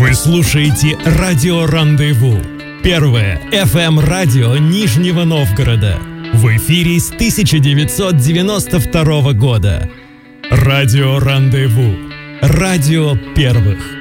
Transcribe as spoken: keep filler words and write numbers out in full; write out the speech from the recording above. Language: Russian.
Вы слушаете «Радио Рандеву», первое эф эм-радио Нижнего Новгорода. В эфире с тысяча девятьсот девяносто второго года. «Радио Рандеву», радио первых.